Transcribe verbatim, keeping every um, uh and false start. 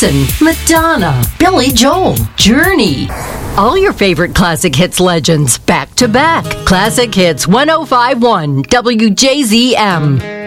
Madonna, Billy Joel, Journey. All your favorite classic hits legends back to back. Classic Hits one oh five point one W J Z M.